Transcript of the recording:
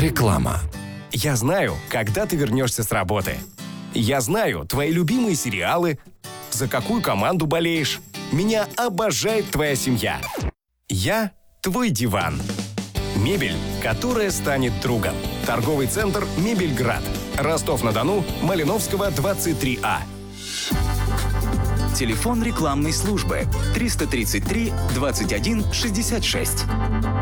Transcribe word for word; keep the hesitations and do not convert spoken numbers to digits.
Реклама. Я знаю, когда ты вернешься с работы. Я знаю твои любимые сериалы, за какую команду болеешь. Меня обожает твоя семья. Я твой диван. Мебель, которая станет другом. Торговый центр «Мебельград». Ростов-на-Дону, Малиновского, двадцать три А. Телефон рекламной службы триста тридцать три двадцать один шестьдесят шесть.